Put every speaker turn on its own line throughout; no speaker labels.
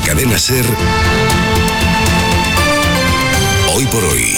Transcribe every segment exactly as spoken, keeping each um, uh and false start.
Cadena SER, Hoy por Hoy,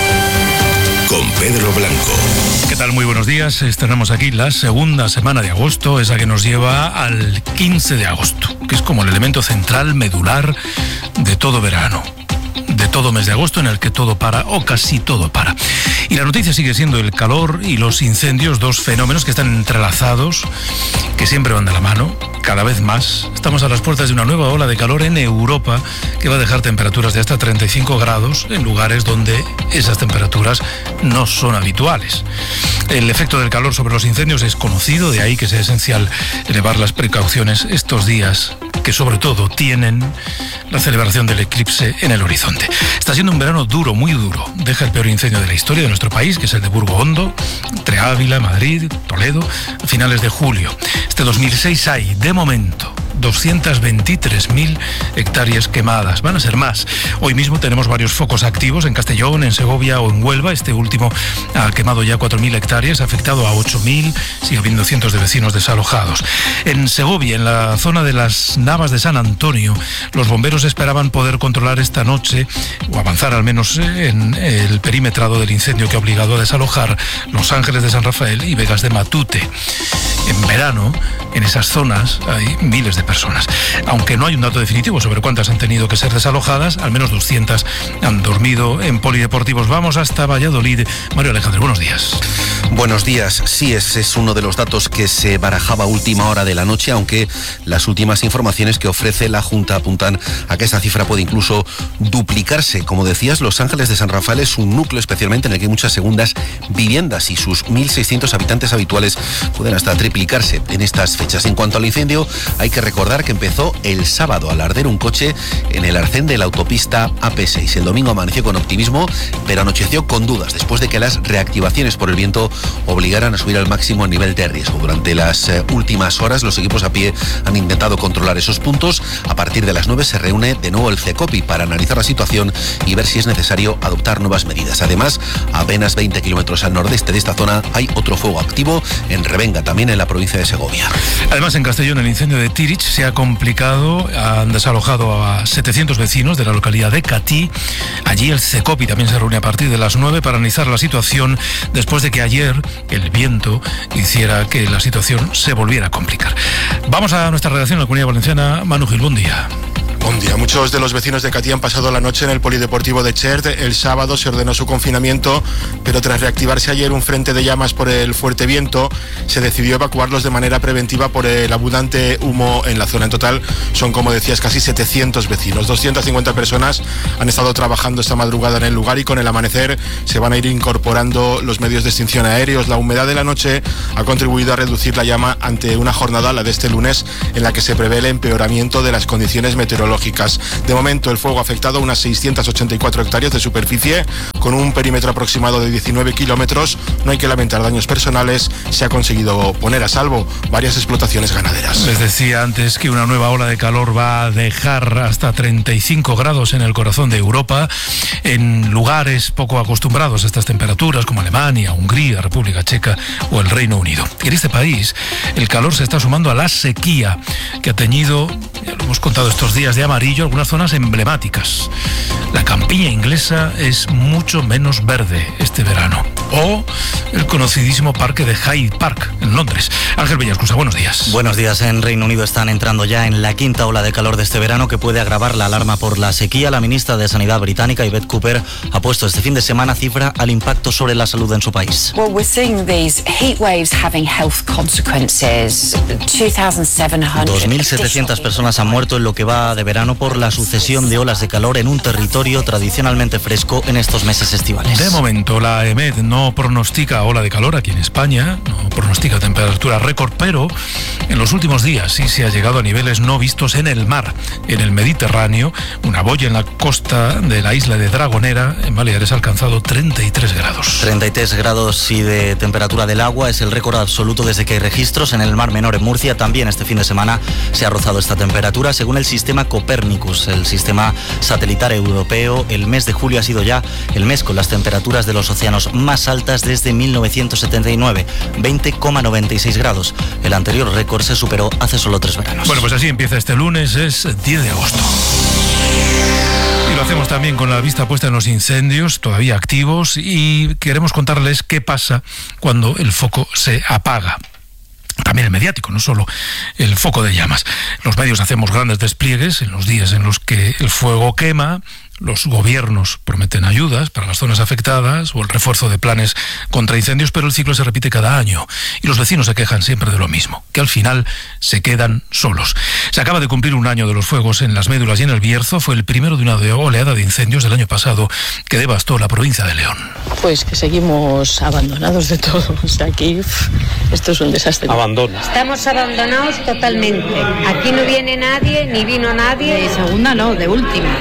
con Pedro Blanco.
¿Qué tal? Muy buenos días. Estrenamos aquí la segunda semana de agosto, esa que nos lleva al quince de agosto, que es como el elemento central, medular de todo verano, de todo mes de agosto, en el que todo para, o casi todo para. Y la noticia sigue siendo el calor y los incendios, dos fenómenos que están entrelazados, que siempre van de la mano, cada vez más. Estamos a las puertas de una nueva ola de calor en Europa, que va a dejar temperaturas de hasta treinta y cinco grados en lugares donde esas temperaturas no son habituales. El efecto del calor sobre los incendios es conocido, de ahí que sea esencial elevar las precauciones estos días, que sobre todo tienen la celebración del eclipse en el horizonte. Está siendo un verano duro, muy duro. Deja el peor incendio de la historia de nuestro país, que es el de Burgo Hondo, entre Ávila, Madrid, Toledo, a finales de julio. Este dos mil seis hay, de momento, doscientas veintitrés mil hectáreas quemadas. Van a ser más. Hoy mismo tenemos varios focos activos en Castellón, en Segovia o en Huelva. Este último ha quemado ya cuatro mil hectáreas, ha afectado a ocho mil, sigue habiendo cientos de vecinos desalojados. En Segovia, en la zona de las Navas de San Antonio, los bomberos esperaban poder controlar esta noche, o avanzar al menos en el perímetrado del incendio que ha obligado a desalojar Los Ángeles de San Rafael y Vegas de Matute. En verano, en esas zonas hay miles de personas. Aunque no hay un dato definitivo sobre cuántas han tenido que ser desalojadas, al menos doscientas han dormido en polideportivos. Vamos hasta Valladolid. Mario Alejandro, buenos días.
Buenos días. Sí, ese es uno de los datos que se barajaba a última hora de la noche, aunque las últimas informaciones que ofrece la Junta apuntan a que esa cifra puede incluso duplicarse. Como decías, Los Ángeles de San Rafael es un núcleo especialmente en el que hay muchas segundas viviendas y sus mil seiscientos habitantes habituales pueden hasta triplicarse en estas fechas. En cuanto al incendio, hay que recordar que empezó el sábado al arder un coche en el arcén de la autopista A P seis. El domingo amaneció con optimismo, pero anocheció con dudas después de que las reactivaciones por el viento obligaran a subir al máximo el nivel de riesgo. Durante las eh, últimas horas, los equipos a pie han intentado controlar esos puntos. A partir de las nueve se reúne de nuevo el CECOPI para analizar la situación y ver si es necesario adoptar nuevas medidas. Además, a apenas veinte kilómetros al nordeste de esta zona hay otro fuego activo en Revenga, también en la provincia de Segovia.
Además, en Castellón, el incendio de Tirich se ha complicado. Han desalojado a setecientos vecinos de la localidad de Catí. Allí el CECOPI también se reúne a partir de las nueve para analizar la situación después de que ayer el viento hiciera que la situación se volviera a complicar. Vamos a nuestra redacción en la Comunidad Valenciana. Manu Gil, buen día.
Buen día. Muchos de los vecinos de Catí han pasado la noche en el polideportivo de Chert. El sábado se ordenó su confinamiento, pero tras reactivarse ayer un frente de llamas por el fuerte viento, se decidió evacuarlos de manera preventiva por el abundante humo en la zona. En total son, como decías, casi setecientos vecinos. doscientas cincuenta personas han estado trabajando esta madrugada en el lugar y con el amanecer se van a ir incorporando los medios de extinción aéreos. La humedad de la noche ha contribuido a reducir la llama ante una jornada, la de este lunes, en la que se prevé el empeoramiento de las condiciones meteorológicas. De momento, el fuego ha afectado a unas seiscientas ochenta y cuatro hectáreas de superficie, con un perímetro aproximado de diecinueve kilómetros. No hay que lamentar daños personales. Se ha conseguido poner a salvo varias explotaciones ganaderas.
Les decía antes que una nueva ola de calor va a dejar hasta treinta y cinco grados en el corazón de Europa, en lugares poco acostumbrados a estas temperaturas, como Alemania, Hungría, República Checa o el Reino Unido. Y en este país, el calor se está sumando a la sequía que ha teñido, ya lo hemos contado estos días, de amarillo algunas zonas emblemáticas. La campiña inglesa es mucho menos verde este verano. O el conocidísimo parque de Hyde Park, en Londres. Ángel Villascusa, buenos días.
Buenos días. En Reino Unido están entrando ya en la quinta ola de calor de este verano, que puede agravar la alarma por la sequía. La ministra de Sanidad británica, Yvette Cooper, ha puesto este fin de semana cifra al impacto sobre la salud en su país.
Well, we're seeing these heat waves having health consequences.
dos mil setecientas personas han muerto en lo que va de verano por la sucesión de olas de calor en un territorio tradicionalmente fresco en estos meses estivales.
De momento, la E M E D no pronostica ola de calor aquí en España, no pronostica temperatura récord, pero en los últimos días sí se ha llegado a niveles no vistos en el mar. En el Mediterráneo, una boya en la costa de la isla de Dragonera, en Baleares, ha alcanzado treinta y tres grados.
treinta y tres grados y de temperatura del agua es el récord absoluto desde que hay registros. En el Mar Menor, en Murcia, también este fin de semana se ha rozado esta temperatura. Según el sistema Copernicus, el sistema satelital europeo, el mes de julio ha sido ya el mes con las temperaturas de los océanos más altas desde mil novecientos setenta y nueve, veinte coma noventa y seis grados. El anterior récord se superó hace solo tres veranos.
Bueno, pues así empieza este lunes, es diez de agosto. Y lo hacemos también con la vista puesta en los incendios todavía activos y queremos contarles qué pasa cuando el foco se apaga. También el mediático, no solo el foco de llamas. Los medios hacemos grandes despliegues en los días en los que el fuego quema. Los gobiernos prometen ayudas para las zonas afectadas o el refuerzo de planes contra incendios, pero el ciclo se repite cada año y los vecinos se quejan siempre de lo mismo, que al final se quedan solos. Se acaba de cumplir un año de los fuegos en Las Médulas y en el Bierzo. Fue el primero de una oleada de incendios del año pasado que devastó la provincia de León.
Pues que seguimos abandonados de todo. O sea, aquí esto es un desastre.
Abandono.
Estamos abandonados totalmente. Aquí no viene nadie, ni vino nadie.
De segunda no, de última.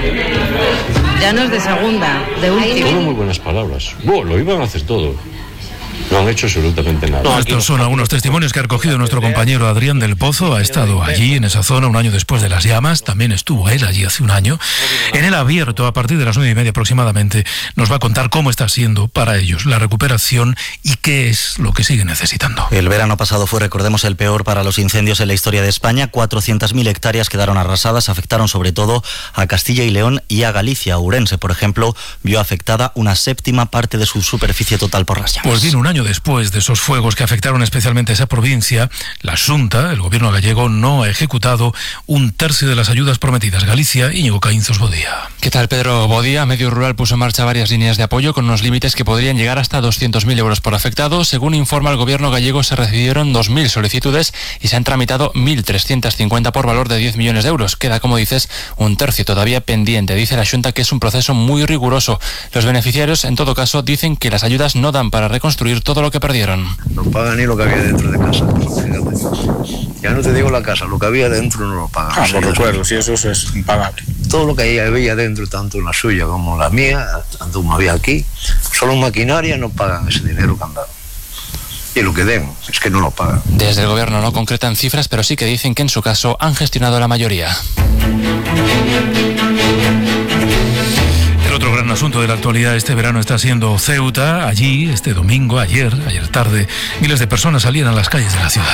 Ya no es de segunda, de última.
Fueron muy buenas palabras. Bueno, lo iban a hacer todo. No han hecho absolutamente nada.
No, estos son algunos testimonios que ha recogido nuestro compañero Adrián del Pozo. Ha estado allí, en esa zona, un año después de las llamas. También estuvo él allí hace un año. En el Abierto, a partir de las nueve y media aproximadamente, nos va a contar cómo está siendo para ellos la recuperación y qué es lo que siguen necesitando.
El verano pasado fue, recordemos, el peor para los incendios en la historia de España. cuatrocientas mil hectáreas quedaron arrasadas, afectaron sobre todo a Castilla y León y a Galicia. Ourense, por ejemplo, vio afectada una séptima parte de su superficie total por las llamas.
Pues bien, un año después de esos fuegos que afectaron especialmente a esa provincia, la Xunta, el gobierno gallego, no ha ejecutado un tercio de las ayudas prometidas. Galicia, Íñigo Caínzos Bodía.
¿Qué tal, Pedro? Bodía, Medio Rural, puso en marcha varias líneas de apoyo con unos límites que podrían llegar hasta doscientos mil euros por afectado. Según informa el gobierno gallego, se recibieron dos mil solicitudes y se han tramitado mil trescientos cincuenta por valor de diez millones de euros. Queda, como dices, un tercio todavía pendiente. Dice la Xunta que es un proceso muy riguroso. Los beneficiarios, en todo caso, dicen que las ayudas no dan para reconstruir todo lo que perdieron.
No pagan ni lo que había dentro de casa. Fíjate. Ya no te digo la casa, lo que había dentro no lo pagan.
Ah, lo recuerdo, sí, eso es impagable.
Todo lo que había dentro, tanto la suya como la mía, tanto como había aquí, solo en maquinaria no pagan ese dinero que han dado. Y lo que den, es que no lo pagan.
Desde el gobierno no concretan cifras, pero sí que dicen que en su caso han gestionado la mayoría.
El otro gran asunto de la actualidad este verano está siendo Ceuta. Allí, este domingo, ayer, ayer tarde, miles de personas salían a las calles de la ciudad.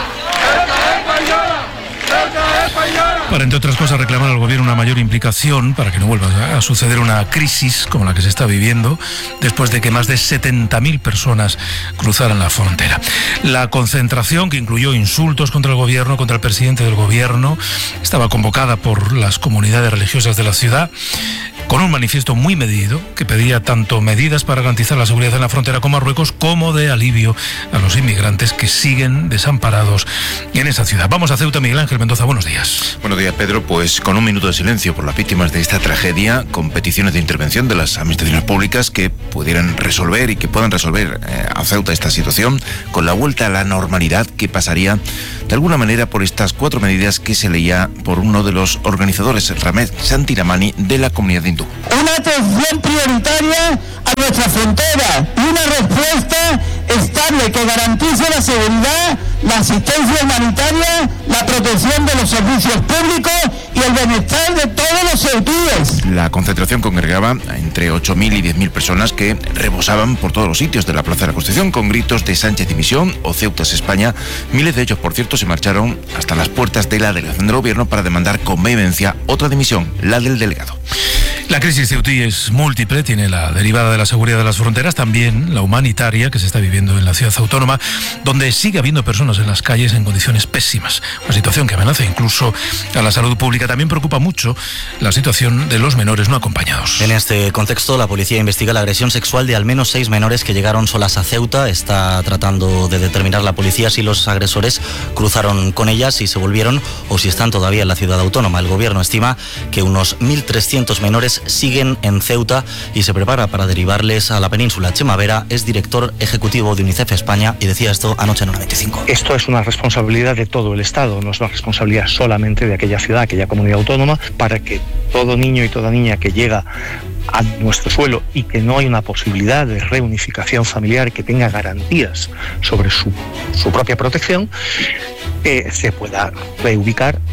Para, entre otras cosas, reclamar al gobierno una mayor implicación para que no vuelva a suceder una crisis como la que se está viviendo después de que más de setenta mil personas cruzaran la frontera. La concentración, que incluyó insultos contra el gobierno, contra el presidente del gobierno, estaba convocada por las comunidades religiosas de la ciudad, con un manifiesto muy medido que pedía tanto medidas para garantizar la seguridad en la frontera con Marruecos como de alivio a los inmigrantes que siguen desamparados en esa ciudad. Vamos a Ceuta. Miguel Ángel Mendoza, buenos días.
Buenos días, Pedro. Pues con un minuto de silencio por las víctimas de esta tragedia, con peticiones de intervención de las administraciones públicas que pudieran resolver y que puedan resolver eh, a Ceuta esta situación, con la vuelta a la normalidad que pasaría de alguna manera por estas cuatro medidas que se leía por uno de los organizadores, Ramed Santiramani, de la comunidad de hindú.
Una atención prioritaria a nuestra frontera y una respuesta estable que garantice la seguridad, la asistencia humanitaria, la protección de los servicios públicos y el bienestar de todos los ceutíes.
La concentración congregaba entre ocho mil y diez mil personas que rebosaban por todos los sitios de la Plaza de la Constitución con gritos de Sánchez Dimisión o Ceutas España. Miles de ellos, por cierto, se marcharon hasta las puertas de la delegación del gobierno para demandar con vehemencia otra dimisión, la del delegado.
La crisis ceutí es múltiple, tiene la derivada de la seguridad de las fronteras, también la humanitaria que se está viviendo en la ciudad autónoma, donde sigue habiendo personas en las calles en condiciones pésimas, una situación que amenaza incluso a la salud pública. También preocupa mucho la situación de los menores no acompañados.
En este contexto, la policía investiga la agresión sexual de al menos seis menores que llegaron solas a Ceuta. Está tratando de determinar la policía si los agresores cruzaron con ellas, si se volvieron o si están todavía en la ciudad autónoma. El gobierno estima que unos mil trescientos menores siguen en Ceuta y se prepara para derivarles a la península. Chema Vera es director ejecutivo de UNICEF España y decía esto anoche en Hora veinticinco.
Esto es una responsabilidad de todo el Estado, no es una responsabilidad solamente de aquella ciudad, aquella comunidad autónoma, para que todo niño y toda niña que llega a nuestro suelo y que no hay una posibilidad de reunificación familiar, que tenga garantías sobre su, su propia protección, eh, se pueda reubicar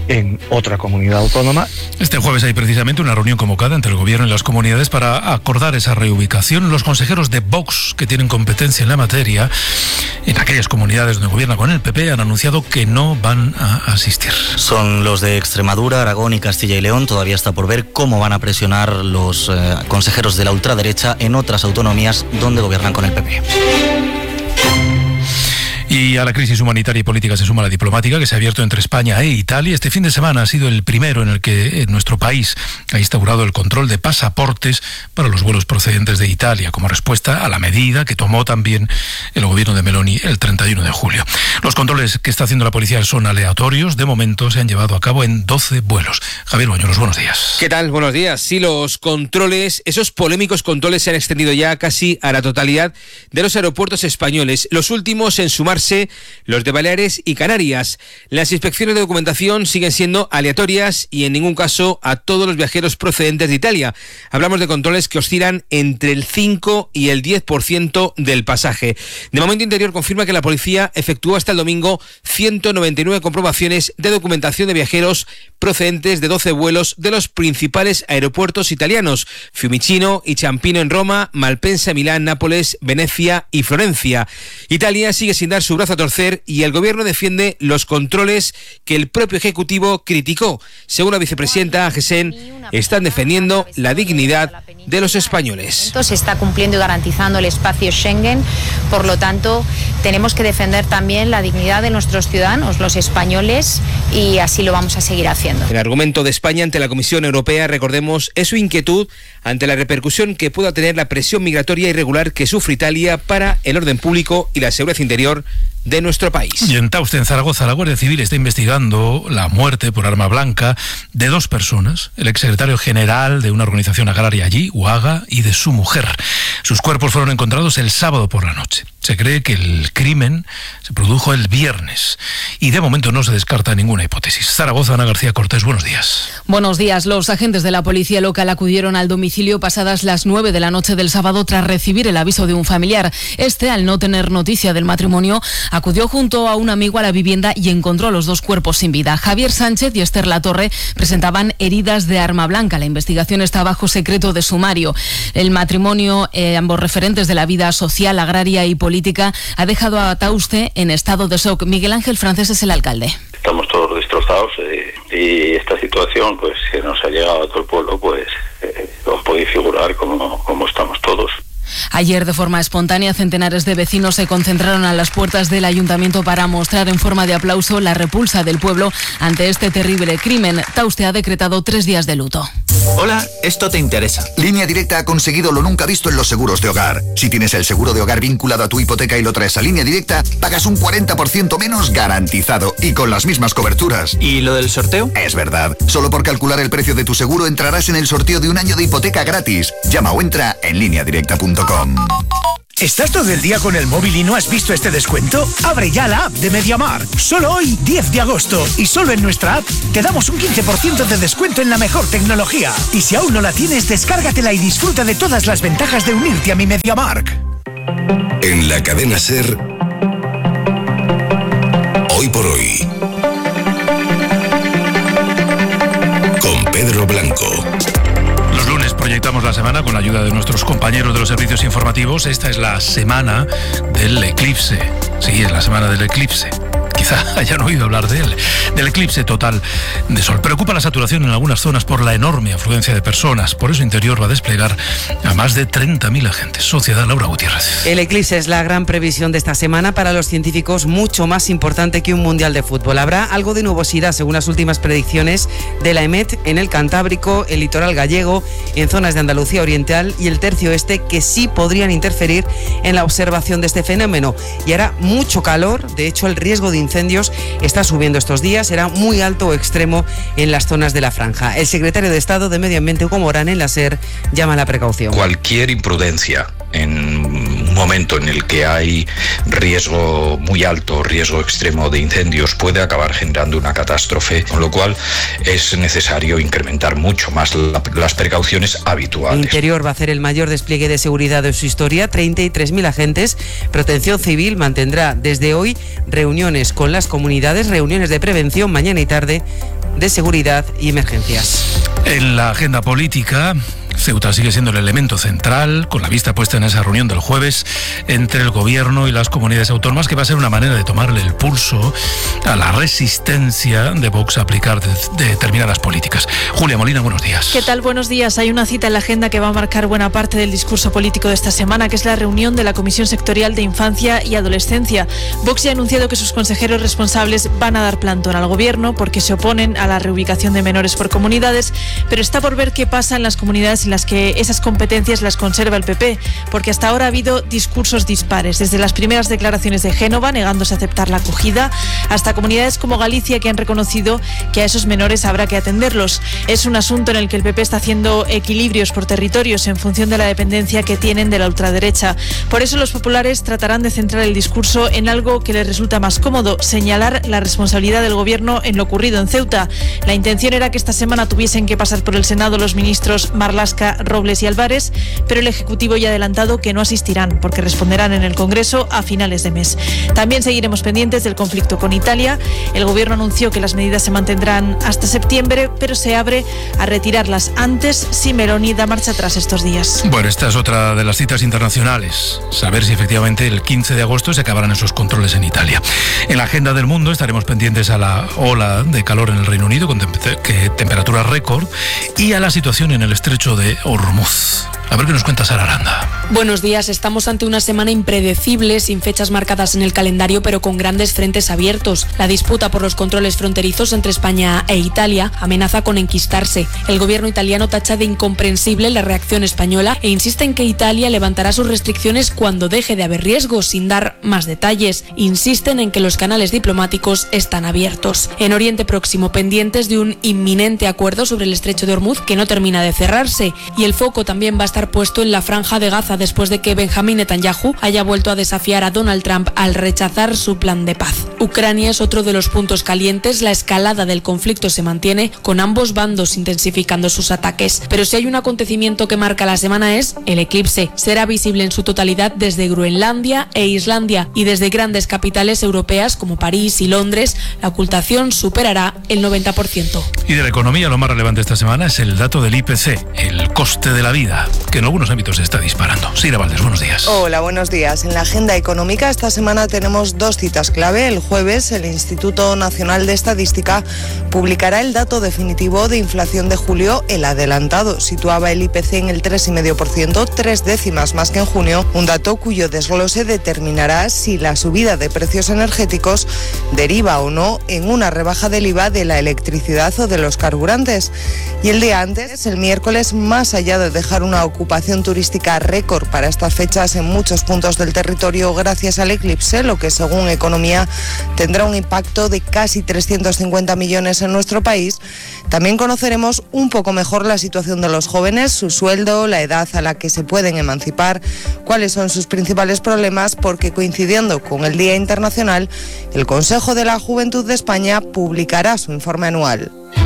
en otra comunidad autónoma.
Este jueves hay precisamente una reunión convocada entre el Gobierno y las comunidades para acordar esa reubicación. Los consejeros de Vox, que tienen competencia en la materia, en aquellas comunidades donde gobierna con el P P, han anunciado que no van a asistir.
Son los de Extremadura, Aragón y Castilla y León. Todavía está por ver cómo van a presionar los eh, consejeros de la ultraderecha en otras autonomías donde gobiernan con el P P.
Y a la crisis humanitaria y política se suma la diplomática que se ha abierto entre España e Italia. Este fin de semana ha sido el primero en el que nuestro país ha instaurado el control de pasaportes para los vuelos procedentes de Italia, como respuesta a la medida que tomó también el gobierno de Meloni el treinta y uno de julio. Los controles que está haciendo la policía son aleatorios. De momento se han llevado a cabo en doce vuelos. Javier Bañuelos, buenos días.
¿Qué tal? Buenos días. Sí, los controles, esos polémicos controles se han extendido ya casi a la totalidad de los aeropuertos españoles. Los últimos en sumarse los de Baleares y Canarias. Las inspecciones de documentación siguen siendo aleatorias y en ningún caso a todos los viajeros procedentes de Italia. Hablamos de controles que oscilan entre el cinco y el diez por ciento del pasaje. De momento, Interior confirma que la policía efectuó hasta el domingo ciento noventa y nueve comprobaciones de documentación de viajeros procedentes de doce vuelos de los principales aeropuertos italianos: Fiumicino y Ciampino en Roma, Malpensa, Milán, Nápoles, Venecia y Florencia. Italia sigue sin dar su brazo a torcer y el gobierno defiende los controles que el propio Ejecutivo criticó. Según la vicepresidenta Agesen, están defendiendo la dignidad de los españoles.
Se está cumpliendo y garantizando el espacio Schengen, por lo tanto tenemos que defender también la dignidad de nuestros ciudadanos, los españoles, y así lo vamos a seguir haciendo.
El argumento de España ante la Comisión Europea, recordemos, es su inquietud ante la repercusión que pueda tener la presión migratoria irregular que sufre Italia para el orden público y la seguridad interior de nuestro país.
Y en Tauste, en Zaragoza, la Guardia Civil está investigando la muerte por arma blanca de dos personas, el exsecretario general de una organización agraria allí, Uaga, y de su mujer. Sus cuerpos fueron encontrados el sábado por la noche. Se cree que el crimen se produjo el viernes y de momento no se descarta ninguna hipótesis. Zaragoza, Ana García Cortés, buenos días.
Buenos días. Los agentes de la policía local acudieron al domicilio pasadas las nueve de la noche del sábado tras recibir el aviso de un familiar. Este, al no tener noticia del matrimonio, acudió junto a un amigo a la vivienda y encontró los dos cuerpos sin vida. Javier Sánchez y Esther Latorre presentaban heridas de arma blanca. La investigación está bajo secreto de sumario. El matrimonio, eh, ambos referentes de la vida social, agraria y política, ha dejado a Tauste en estado de shock. Miguel Ángel Francés es el alcalde.
Estamos todos destrozados eh, y esta situación pues que nos ha llegado a todo el pueblo, pues eh, os podéis figurar cómo, cómo estamos todos.
Ayer, de forma espontánea, centenares de vecinos se concentraron a las puertas del ayuntamiento para mostrar en forma de aplauso la repulsa del pueblo ante este terrible crimen. Tauste ha decretado tres días de luto.
Hola, esto te interesa. Línea Directa ha conseguido lo nunca visto en los seguros de hogar. Si tienes el seguro de hogar vinculado a tu hipoteca y lo traes a Línea Directa, pagas un cuarenta por ciento menos garantizado y con las mismas coberturas. ¿Y lo del sorteo? Es verdad. Solo por calcular el precio de tu seguro entrarás en el sorteo de un año de hipoteca gratis. Llama o entra en línea directa punto com.
¿Estás todo el día con el móvil y no has visto este descuento? Abre ya la app de MediaMarkt. Solo hoy, diez de agosto, y solo en nuestra app, te damos un quince por ciento de descuento en la mejor tecnología. Y si aún no la tienes, descárgatela y disfruta de todas las ventajas de unirte a mi MediaMarkt.
En la cadena SER, hoy por hoy, con Pedro Blanco.
Proyectamos la semana con la ayuda de nuestros compañeros de los servicios informativos. Esta es la semana del eclipse. Sí, es la semana del eclipse. Quizá hayan oído hablar de él, del eclipse total de sol. Preocupa la saturación en algunas zonas por la enorme afluencia de personas. Por eso Interior va a desplegar a más de treinta mil agentes. Sociedad, Laura Gutiérrez.
El eclipse es la gran previsión de esta semana para los científicos, mucho más importante que un mundial de fútbol. Habrá algo de nubosidad según las últimas predicciones de la EMET en el Cantábrico, el litoral gallego, en zonas de Andalucía Oriental y el tercio este, que sí podrían interferir en la observación de este fenómeno. Y hará mucho calor. De hecho, el riesgo de incendios está subiendo estos días, será muy alto o extremo en las zonas de la franja. El secretario de Estado de Medio Ambiente, Hugo Morán, en la SER, llama a la precaución.
Cualquier imprudencia en un momento en el que hay riesgo muy alto, riesgo extremo de incendios, puede acabar generando una catástrofe, con lo cual es necesario incrementar mucho más la, las precauciones habituales.
Interior va a hacer el mayor despliegue de seguridad de su historia, treinta y tres mil agentes. Protección Civil mantendrá desde hoy reuniones con las comunidades, reuniones de prevención mañana y tarde de Seguridad y Emergencias.
En la agenda política, Ceuta sigue siendo el elemento central, con la vista puesta en esa reunión del jueves entre el gobierno y las comunidades autónomas, que va a ser una manera de tomarle el pulso a la resistencia de Vox a aplicar de, de determinadas políticas. Julia Molina, buenos días.
¿Qué tal? Buenos días. Hay una cita en la agenda que va a marcar buena parte del discurso político de esta semana, que es la reunión de la Comisión Sectorial de Infancia y Adolescencia. Vox ya ha anunciado que sus consejeros responsables van a dar plantón al gobierno porque se oponen a la reubicación de menores por comunidades, pero está por ver qué pasa en las comunidades en las que esas competencias las conserva el P P, porque hasta ahora ha habido discursos dispares, desde las primeras declaraciones de Génova negándose a aceptar la acogida, hasta comunidades como Galicia que han reconocido que a esos menores habrá que atenderlos. Es un asunto en el que el P P está haciendo equilibrios por territorios en función de la dependencia que tienen de la ultraderecha. Por eso los populares tratarán de centrar el discurso en algo que les resulta más cómodo: señalar la responsabilidad del gobierno en lo ocurrido en Ceuta. La intención era que esta semana tuviesen que pasar por el Senado los ministros Marlaska, Robles y Álvarez, pero el Ejecutivo ya ha adelantado que no asistirán porque responderán en el Congreso a finales de mes. También seguiremos pendientes del conflicto con Italia. El Gobierno anunció que las medidas se mantendrán hasta septiembre, pero se abre a retirarlas antes si Meloni da marcha atrás estos días.
Bueno, esta es otra de las citas internacionales. Saber si efectivamente el quince de agosto se acabarán esos controles en Italia. En la agenda del mundo estaremos pendientes a la ola de calor en el Reino Unido, con tem- que temperaturas récord, y a la situación en el estrecho de Hormuz. A ver qué nos cuenta Sara Aranda.
Buenos días. Estamos ante una semana impredecible, sin fechas marcadas en el calendario, pero con grandes frentes abiertos. La disputa por los controles fronterizos entre España e Italia amenaza con enquistarse. El gobierno italiano tacha de incomprensible la reacción española e insiste en que Italia levantará sus restricciones cuando deje de haber riesgos, sin dar más detalles. Insisten en que los canales diplomáticos están abiertos. En Oriente Próximo, pendientes de un inminente acuerdo sobre el estrecho de Hormuz que no termina de cerrarse. Y el foco también va a estar puesto en la franja de Gaza después de que Benjamín Netanyahu haya vuelto a desafiar a Donald Trump al rechazar su plan de paz. Ucrania es otro de los puntos calientes. La escalada del conflicto se mantiene, con ambos bandos intensificando sus ataques. Pero si hay un acontecimiento que marca la semana es el eclipse. Será visible en su totalidad desde Groenlandia e Islandia, y desde grandes capitales europeas como París y Londres la ocultación superará el noventa por ciento.
Y de la economía, lo más relevante esta semana es el dato del I P C, el coste de la vida, que en algunos ámbitos se está disparando. Sira Valdés, buenos días.
Hola, buenos días. En la agenda económica esta semana tenemos dos citas clave. El jueves, el Instituto Nacional de Estadística publicará el dato definitivo de inflación de julio. El adelantado situaba el I P C en el tres coma cinco por ciento, tres décimas más que en junio, un dato cuyo desglose determinará si la subida de precios energéticos deriva o no en una rebaja del I V A de la electricidad o de los carburantes. Y el día antes, el miércoles, más allá de dejar una ocupación turística récord para estas fechas en muchos puntos del territorio gracias al eclipse, lo que según Economía tendrá un impacto de casi trescientos cincuenta millones en nuestro país, también conoceremos un poco mejor la situación de los jóvenes, su sueldo, la edad a la que se pueden emancipar, cuáles son sus principales problemas, porque coincidiendo con el Día Internacional, el Consejo de la Juventud de España publicará su informe anual.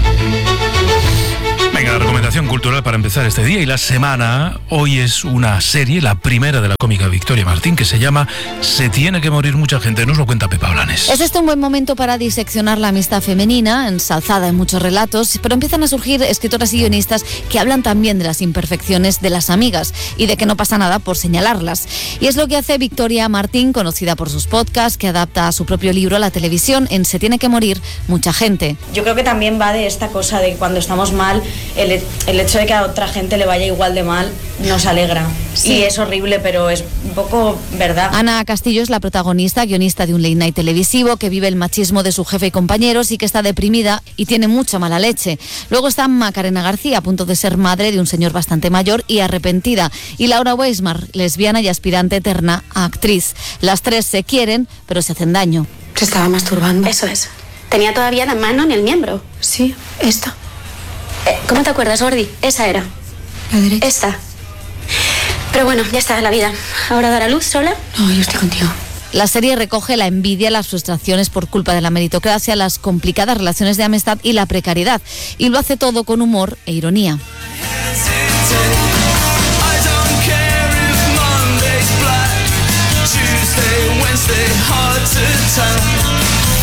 Venga, la recomendación cultural para empezar este día y la semana. Hoy es una serie, la primera de la cómica Victoria Martín, que se llama Se tiene que morir mucha gente. Nos lo cuenta Pepa Blanes.
Es este un buen momento para diseccionar la amistad femenina, ensalzada en muchos relatos, pero empiezan a surgir escritoras y guionistas que hablan también de las imperfecciones de las amigas y de que no pasa nada por señalarlas. Y es lo que hace Victoria Martín, conocida por sus podcasts, que adapta a su propio libro a la televisión en Se tiene que morir mucha gente.
Yo creo que también va de esta cosa de que cuando estamos mal, El, el hecho de que a otra gente le vaya igual de mal nos alegra. Sí. Y es horrible, pero es un poco verdad.
Ana Castillo es la protagonista, guionista de un late night televisivo, que vive el machismo de su jefe y compañeros y que está deprimida y tiene mucha mala leche. Luego está Macarena García, a punto de ser madre de un señor bastante mayor y arrepentida. Y Laura Weismar, lesbiana y aspirante eterna a actriz. Las tres se quieren, pero se hacen daño.
Se estaba masturbando.
Eso es. Tenía todavía la mano en el miembro.
Sí, esta.
¿Cómo te acuerdas, Gordi? Esa era.
La derecha.
Esta. Pero bueno, ya está la vida. ¿Ahora dar a luz sola?
No, yo estoy contigo.
La serie recoge la envidia, las frustraciones por culpa de la meritocracia, las complicadas relaciones de amistad y la precariedad. Y lo hace todo con humor e ironía.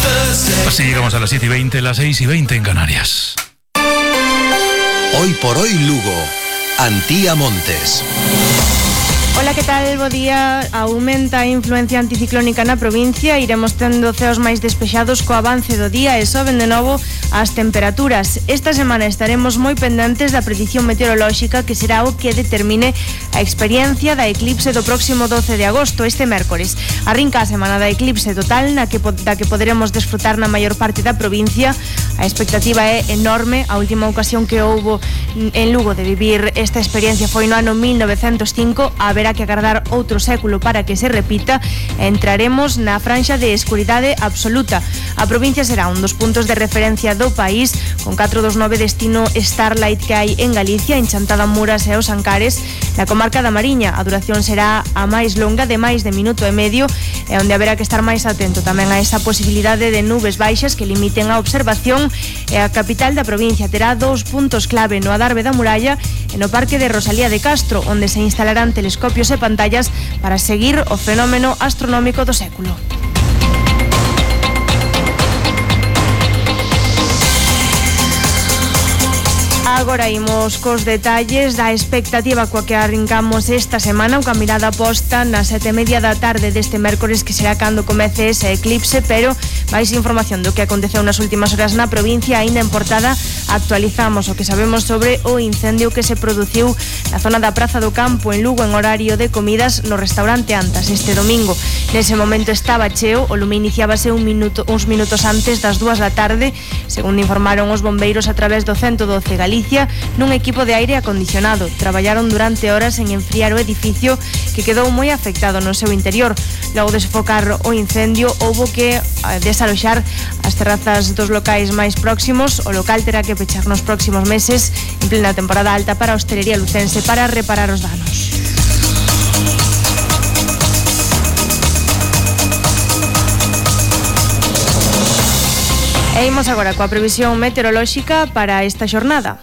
Así llegamos a las siete y veinte, las seis y veinte en Canarias.
Hoy por hoy Lugo, Antía Montes.
Ola, que tal? Bo día. Aumenta a influencia anticiclónica na provincia. Iremos tendo ceos máis despexados co avance do día e soben de novo as temperaturas. Esta semana estaremos moi pendentes da predición meteorolóxica, que será o que determine a experiencia da eclipse do próximo doce de agosto, este mércores. Arrinca a semana da eclipse total, na que, da que poderemos desfrutar na maior parte da provincia. A expectativa é enorme. A última ocasión que houbo en Lugo de vivir esta experiencia foi no ano mil novecentos cinco. A Haberá que agardar outro século para que se repita. Entraremos na franxa de escuridade absoluta. A provincia será un dos puntos de referencia do país, con catro dos nove destino Starlight que hai en Galicia, en Chantada, Muras e os Ancares. Na comarca da Mariña, a duración será a máis longa, de máis de minuto e medio, e onde haberá que estar máis atento tamén a esa posibilidade de nubes baixas que limiten a observación. E a capital da provincia terá dous puntos clave, no Adarve da Muralla e no Parque de Rosalía de Castro, onde se instalarán telescopios e pantallas para seguir o fenómeno astronómico do século. Agora imos cos detalles da expectativa coa que arrincamos esta semana, unha mirada posta nas sete e media da tarde deste mércores, que será cando comece ese eclipse, pero máis información do que aconteceu nas últimas horas na provincia, aínda en portada actualizamos o que sabemos sobre o incendio que se produciu na zona da Praza do Campo en Lugo en horario de comidas no restaurante Antas este domingo. Nese momento estaba cheo, o lume iniciábase un minuto, uns minutos antes das dúas da tarde, segundo informaron os bombeiros a través do ciento doce Galicia, nun equipo de aire acondicionado. Traballaron durante horas en enfriar o edificio, que quedou moi afectado no seu interior. Logo de sofocar o incendio, houbo que desaloxar as terrazas dos locais máis próximos. O local terá que pechar nos próximos meses, en plena temporada alta para a hostelería lucense, para reparar os danos. E imos agora coa previsión meteorolóxica para esta xornada.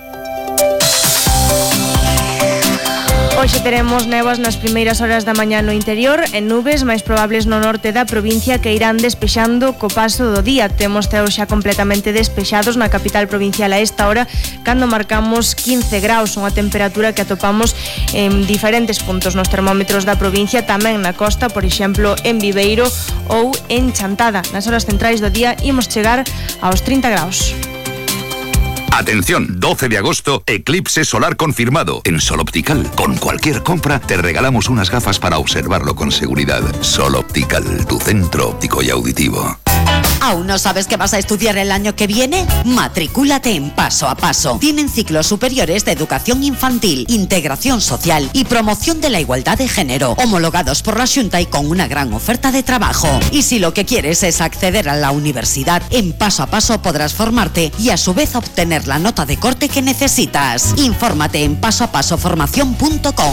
Hoxe teremos néboas nas primeiras horas da mañá no interior e nubes máis probables no norte da provincia, que irán despexando co paso do día. Temos ceos xa completamente despexados na capital provincial a esta hora, cando marcamos quince graus, unha temperatura que atopamos en diferentes puntos nos termómetros da provincia, tamén na costa, por exemplo, en Viveiro ou en Chantada. Nas horas centrais do día imos chegar aos trinta graus.
Atención, doce de agosto, eclipse solar confirmado en Sol Optical. Con cualquier compra te regalamos unas gafas para observarlo con seguridad. Sol Optical, tu centro óptico y auditivo.
¿Aún no sabes qué vas a estudiar el año que viene? Matricúlate en Paso a Paso. Tienen ciclos superiores de educación infantil, integración social y promoción de la igualdad de género, homologados por la Xunta y con una gran oferta de trabajo. Y si lo que quieres es acceder a la universidad, en Paso a Paso podrás formarte y a su vez obtener la nota de corte que necesitas. Infórmate en paso a paso formación punto com.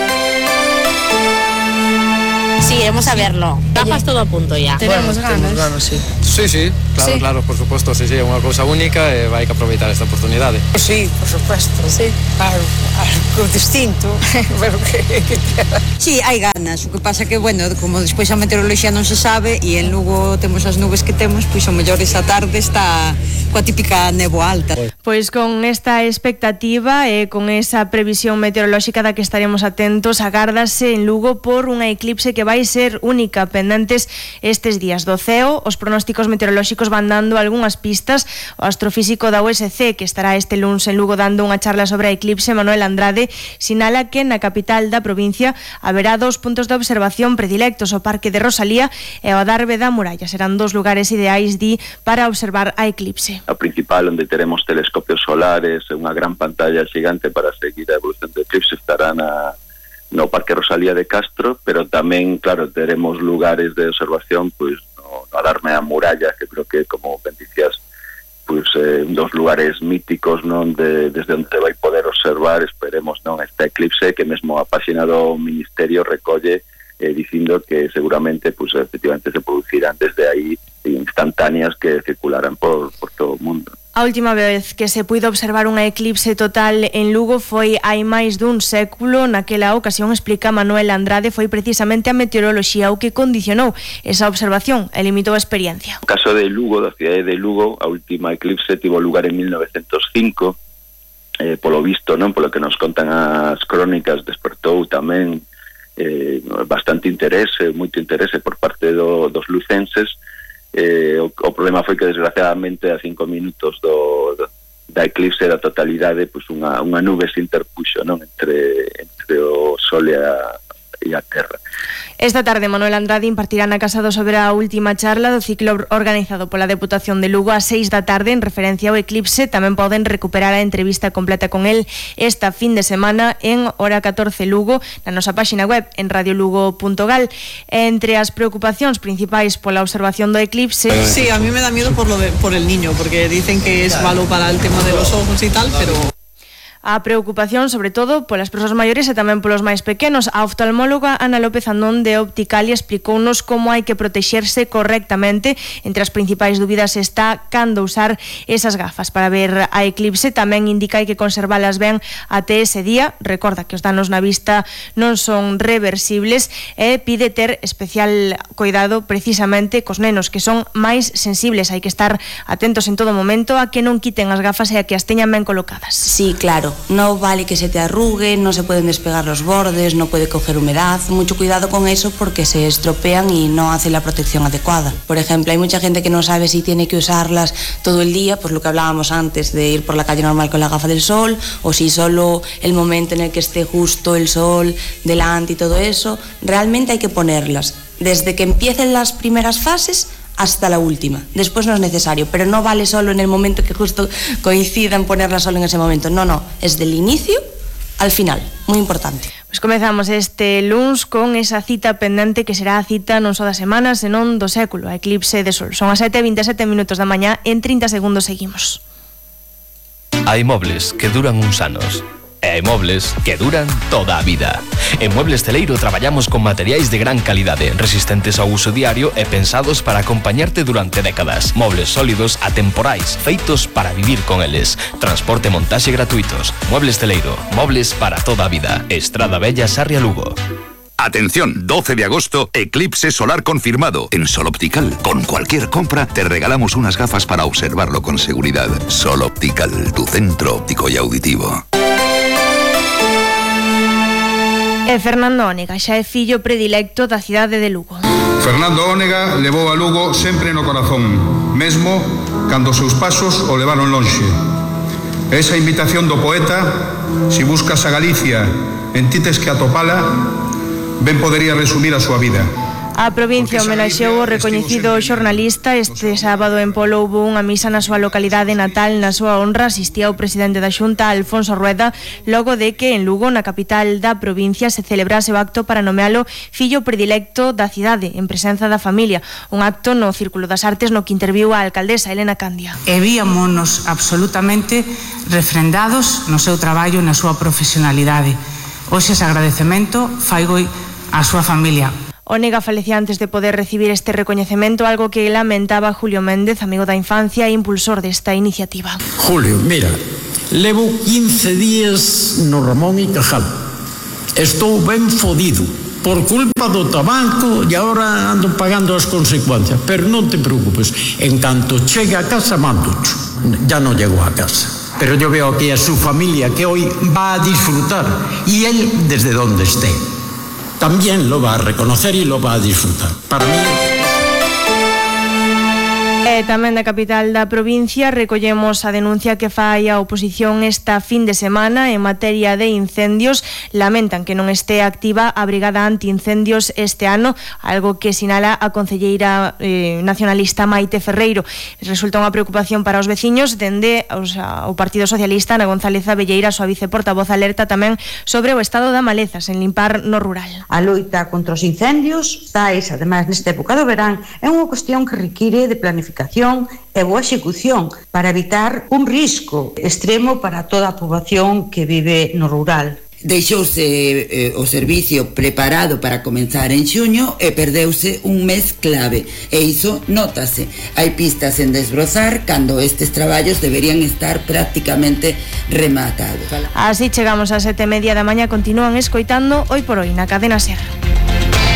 Sí, iremos a verlo. Gafas todo a punto ya.
Tenemos bueno, ganas. Tenemos ganas, sí. Sí, sí, claro, sí. claro, por supuesto, sí, sí, é unha cousa única e vai que aproveitar esta oportunidade.
Sí, por supuesto, sí. Claro, algo distinto, pero que, que sí, hai ganas, o que pasa que, bueno, como despois a meteoroloxía non se sabe e en Lugo temos as nubes que temos, pois o mellor esa tarde está coa típica néboa alta.
Pois con esta expectativa e con esa previsión meteorolóxica da que estaremos atentos, agárdase en Lugo por unha eclipse que vai ser única, pendentes estes días do ceo. Os pronósticos meteorolóxicos van dando algunhas pistas. O astrofísico da U S C, que estará este luns en Lugo dando unha charla sobre a eclipse, Manuel Andrade, sinala que na capital da provincia haberá dos puntos de observación predilectos, o Parque de Rosalía e o Adarve da Muralla. Serán dos lugares ideais, di, para observar a eclipse.
A principal, onde teremos telescopios solares e unha gran pantalla xigante para seguir a evolución do eclipse, estará na no Parque Rosalía de Castro, pero tamén, claro, teremos lugares de observación pois no, no Adarve da Muralla, que creo que, como ben dicías, pois eh, un dos lugares míticos, non, de, desde onde vai poder observar, esperemos, non, este eclipse, que mesmo a páxina do Ministerio recolle eh, dicindo que seguramente, pois efectivamente se producirán desde aí instantáneas que circularán por, por todo o mundo.
A última vez que se puido observar unha eclipse total en Lugo foi hai máis dun século. Naquela ocasión, explica Manuel Andrade, foi precisamente a meteoroloxía o que condicionou esa observación e limitou a experiencia.
No caso de Lugo, da cidade de Lugo, a última eclipse tivo lugar en mil novecentos cinco. Eh, polo visto, non, polo que nos contan as crónicas, despertou tamén eh, bastante interese, moito interese por parte do, dos lucenses. Eh, o, o problema foi que desgraciadamente a cinco minutos do, do da eclipse da totalidade, pois unha, unha nube se interpuxo, non, entre, entre o sol e a, e a terra.
Esta tarde Manuel Andrade impartirá na Casa do Sobre a última charla do ciclo organizado pola Deputación de Lugo ás seis da tarde en referencia ao eclipse. Tamén poden recuperar a entrevista completa con el esta fin de semana en Hora catorce Lugo na nosa páxina web en radiolugo punto gal. Entre as preocupacións principais pola observación do eclipse...
Sí, a mí me da miedo por, lo de, por el niño, porque dicen que es malo para el tema de los ojos y tal, pero...
A preocupación, sobre todo, polas persoas maiores e tamén polos máis pequenos. A oftalmóloga Ana López Andón de Opticalia explicounos como hai que protexerse correctamente. Entre as principais dúbidas está cando usar esas gafas para ver a eclipse. Tamén indica hai que conservalas ben até ese día. Recorda que os danos na vista non son reversibles e pide ter especial cuidado precisamente cos nenos que son máis sensibles. Hai que estar atentos en todo momento a que non quiten as gafas e a que as teñan ben colocadas.
Sí, claro. No vale que se te arrugue, no se pueden despegar los bordes, no puede coger humedad. Mucho cuidado con eso porque se estropean y no hacen la protección adecuada. Por ejemplo, hay mucha gente que no sabe si tiene que usarlas todo el día, pues lo que hablábamos antes de ir por la calle normal con la gafa del sol, o si solo el momento en el que esté justo el sol delante y todo eso. Realmente hay que ponerlas desde que empiecen las primeras fases hasta la última. Después no es necesario, pero no vale solo en el momento que justo coincida en ponerla solo en ese momento. No, no, es del inicio al final, muy importante.
Pues comezamos este luns con esa cita pendente que será a cita non só da semana, senón do século, a eclipse de sol. Son as sete e vinte e sete minutos da mañá, en trinta segundos seguimos.
Hai mobles que duran uns anos e hai mobles que duran toda a vida. En Muebles Celeiro traballamos con materiais de gran calidade, resistentes ao uso diario e pensados para acompañarte durante décadas. Mobles sólidos, atemporais, feitos para vivir con eles. Transporte e montaxe gratuitos. Muebles Celeiro, mobles para toda a vida. Estrada Bella, Sarria, Lugo.
Atención, doce de agosto, eclipse solar confirmado. En Sol Optical, con cualquier compra, te regalamos unas gafas para observarlo con seguridad. Sol Optical, tu centro óptico y auditivo.
E Fernando Ónega xa é fillo predilecto da cidade de Lugo.
Fernando Ónega levou a Lugo sempre no corazón, mesmo cando os seus pasos o levaron lonxe. Esa invitación do poeta, si buscas a Galicia, en ti tes que atopala, ben podería resumir a súa vida.
A provincia homenaxeou o recoñecido xornalista. Este sábado en Polo houbo unha misa na súa localidade natal na súa honra. Asistía o presidente da Xunta, Alfonso Rueda, logo de que en Lugo, na capital da provincia, se celebrase o acto para nomealo fillo predilecto da cidade, en presenza da familia. Un acto no Círculo das Artes no que interviu a alcaldesa Elena Candia.
E víamonos absolutamente refrendados no seu traballo e na súa profesionalidade. Hoxe ese agradecemento faigo á súa familia.
Ónega falecía antes de poder recibir este recoñecemento, algo que lamentaba Julio Méndez, amigo da infancia e impulsor desta iniciativa.
Julio, mira, levo quince días no Ramón y Cajal. Estou ben fodido por culpa do tabaco e agora ando pagando as consecuencias, pero non te preocupes, en canto chegue a casa mandocho. Ya non llego a casa, pero yo veo aquí a su familia que hoy va a disfrutar y él desde donde esté también lo va a reconocer y lo va a disfrutar. Para mí...
E tamén da capital da provincia recollemos a denuncia que fai a oposición esta fin de semana en materia de incendios. Lamentan que non este activa a Brigada Antiincendios este ano, algo que sinala a concelleira eh, nacionalista Maite Ferreiro. Resulta unha preocupación para os veciños, dende os, a, o Partido Socialista. Ana González Abelleira, a súa viceportavoz, alerta tamén sobre o estado da maleza sen limpar no rural.
A loita contra os incendios, tais, ademais nesta época do verán, é unha cuestión que require de planificación e boa execución para evitar un risco extremo para toda a poboación que vive no rural.
Deixouse eh, o servicio preparado para comenzar en xuño e perdeuse un mes clave, e iso nótase. Hai pistas en desbrozar cando estes traballos deberían estar prácticamente rematados.
Así chegamos a sete e media da mañá, continúan escoitando Hoy por Hoy na Cadena Ser.